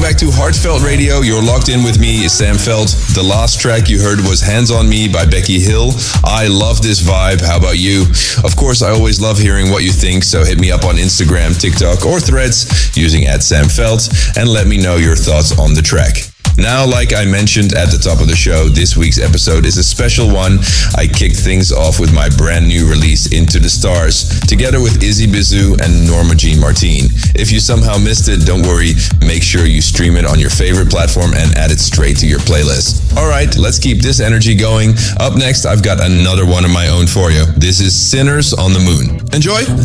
back to Heartfelt Radio. You're locked in with me, Sam Feld. The last track you heard was Hands on Me by Becky Hill. I love this vibe. How about you? Of course, I always love hearing what you think, so hit me up on Instagram, TikTok, or Threads using @SamFeld and let me know your thoughts on the track. Now, like I mentioned at the top of the show, this week's episode is a special one. I kicked things off with my brand new release, Into the Stars, together with Izzy Bizou and Norma Jean Martin. If you somehow missed it, don't worry. Make sure you stream it on your favorite platform and add it straight to your playlist. Alright, let's keep this energy going. Up next, I've got another one of my own for you. This is Sinners on the Moon. Enjoy!